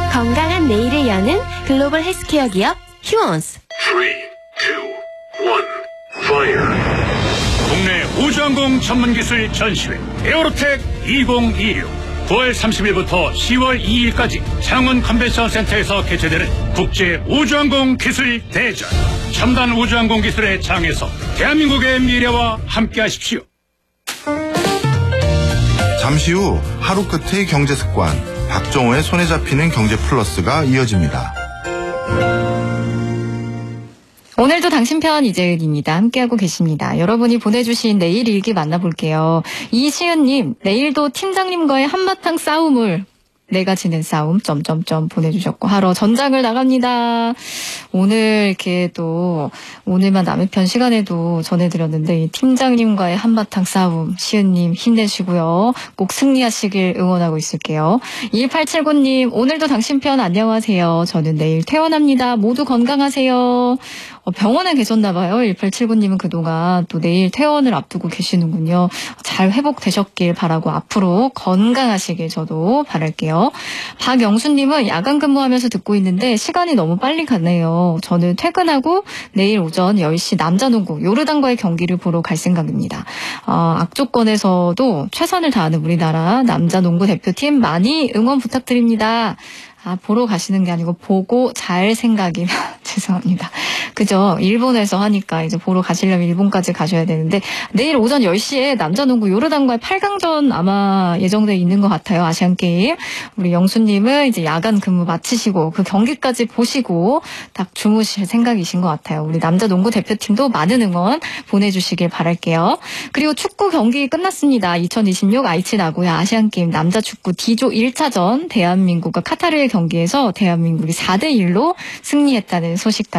건강한 내일을 여는 글로벌 헬스케어 기업 휴원스. 3, 2, 1, fire. 국내 우주항공 전문기술 전시회 에어로텍 2026 9월 30일부터 10월 2일까지 창원 컨벤션센터에서 개최되는 국제 우주항공 기술 대전. 첨단 우주항공 기술의 장에서 대한민국의 미래와 함께하십시오. 잠시 후 하루 끝의 경제습관 박정호의 손에 잡히는 경제 플러스가 이어집니다. 오늘도 당신 편 이재은입니다. 함께하고 계십니다. 여러분이 보내주신 내일 일기 만나볼게요. 이시은님, 내일도 팀장님과의 한바탕 싸움을 내가 지는 싸움 보내주셨고 하러 전장을 나갑니다. 오늘 이렇게 또 오늘만 남은 편 시간에도 전해드렸는데 이 팀장님과의 한바탕 싸움 시은님 힘내시고요. 꼭 승리하시길 응원하고 있을게요. 1879님 오늘도 당신 편 안녕하세요. 저는 내일 퇴원합니다. 모두 건강하세요. 병원에 계셨나봐요. 1879님은 그동안 또 내일 퇴원을 앞두고 계시는군요. 잘 회복되셨길 바라고 앞으로 건강하시길 저도 바랄게요. 박영수님은 야간 근무하면서 듣고 있는데 시간이 너무 빨리 가네요. 저는 퇴근하고 내일 오전 10시 남자농구 요르단과의 경기를 보러 갈 생각입니다. 악조건에서도 최선을 다하는 우리나라 남자농구 대표팀 많이 응원 부탁드립니다. 보러 가시는 게 아니고 보고 잘 생각이면 죄송합니다. 그죠? 일본에서 하니까 이제 보러 가시려면 일본까지 가셔야 되는데 내일 오전 10시에 남자농구 요르단과의 8강전 아마 예정돼 있는 것 같아요. 아시안게임. 우리 영수님은 이제 야간 근무 마치시고 그 경기까지 보시고 딱 주무실 생각이신 것 같아요. 우리 남자농구 대표팀도 많은 응원 보내주시길 바랄게요. 그리고 축구 경기 끝났습니다. 2026 아이치 나고야 아시안게임 남자축구 D조 1차전 대한민국과 카타르의 경기에서 대한민국이 4대1로 승리했다는 소식까지